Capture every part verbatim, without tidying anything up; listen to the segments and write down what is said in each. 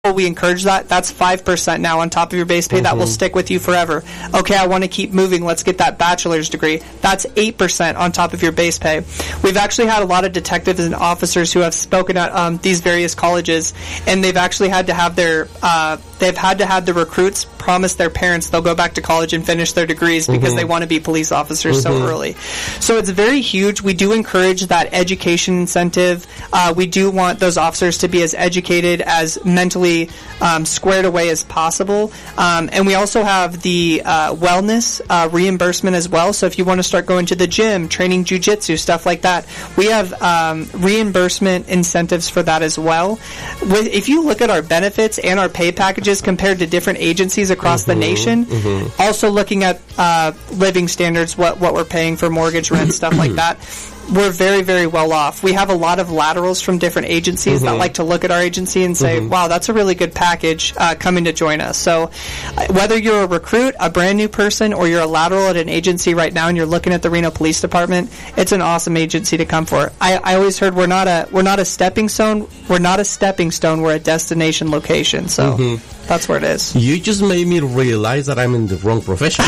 we encourage that. That's five percent now on top of your base pay. Mm-hmm. That will stick with you forever. Okay, I want to keep moving. Let's get that bachelor's degree. That's eight percent on top of your base pay. We've actually had a lot of detectives and officers who have spoken at um, these various colleges, and they've actually had to have their uh, they've had to have the recruits promise their parents they'll go back to college and finish their degrees because mm-hmm. they want to be police officers mm-hmm. so early. So it's very huge. We do encourage that education incentive. Uh, we do want those officers to be as educated, as mentally um, squared away as possible. Um, and we also have the uh, wellness uh, reimbursement as well. So if you want to start going to the gym, training jiu-jitsu, stuff like that, we have um, reimbursement incentives for that as well. With, if you look at our benefits and our pay packages compared to different agencies across mm-hmm, the nation, mm-hmm. also looking at uh, living standards, what, what we're paying for mortgage rent, stuff like that, we're very, very well off. We have a lot of laterals from different agencies mm-hmm. that like to look at our agency and say, mm-hmm. wow, that's a really good package uh, coming to join us. So uh, whether you're a recruit, a brand new person, or you're a lateral at an agency right now and you're looking at the Reno Police Department, it's an awesome agency to come for. I, I always heard we're not a we're not a stepping stone. We're not a stepping stone. We're a destination location. So mm-hmm. that's where it is. You just made me realize that I'm in the wrong profession.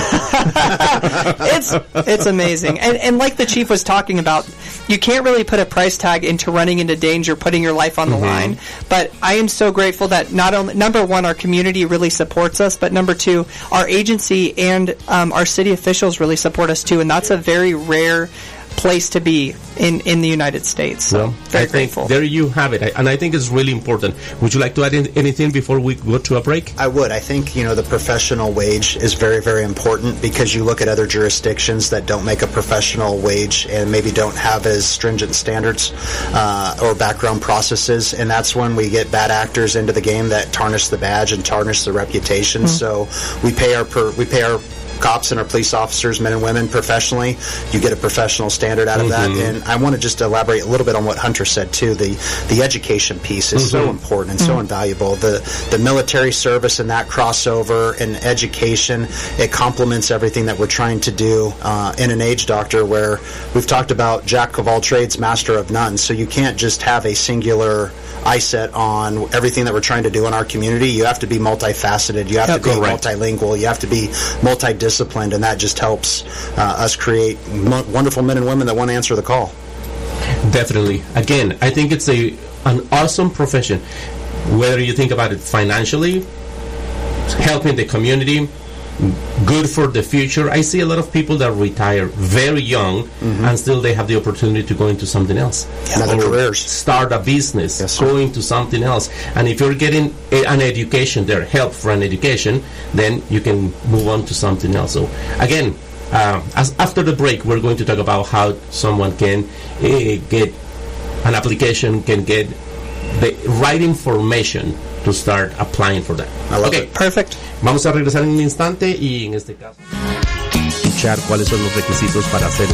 it's it's amazing. And, and like the chief was talking about, you can't really put a price tag into running into danger, putting your life on the mm-hmm. line. But I am so grateful that not only, number one, our community really supports us, but number two, our agency and um, our city officials really support us too. And that's a very rare place to be in, in the United States. So, well, very I think grateful. There you have it. I, and I think it's really important. Would you like to add in, anything before we go to a break? I would. I think, you know, the professional wage is very, very important because you look at other jurisdictions that don't make a professional wage and maybe don't have as stringent standards uh, or background processes, and that's when we get bad actors into the game that tarnish the badge and tarnish the reputation. Mm-hmm. So we pay our per, we pay our cops and our police officers, men and women, professionally. You get a professional standard out of mm-hmm. that. And I want to just elaborate a little bit on what Hunter said too. The the education piece is mm-hmm. so important and mm-hmm. so invaluable. The the military service and that crossover and education, it complements everything that we're trying to do uh, in an age doctor where we've talked about jack of all trades, master of none. So you can't just have a singular eye set on everything that we're trying to do in our community. You have to be multifaceted. You have yep, to be correct. multilingual. You have to be multidisciplined, and that just helps uh, us create mo- wonderful men and women that want to answer the call. Definitely. Again, I think it's a an awesome profession. Whether you think about it financially, helping the community, good for the future. I see a lot of people that retire very young mm-hmm. and still they have the opportunity to go into something else. Yeah, or careers. Start a business, yes, go into something else. And if you're getting a, an education there, help for an education, then you can move on to something else. So again, uh, as after the break, we're going to talk about how someone can uh, get an application, can get the right information to start applying for that. I love okay, it. Perfect. Vamos a regresar en un instante y en este caso escuchar cuáles son los requisitos para hacer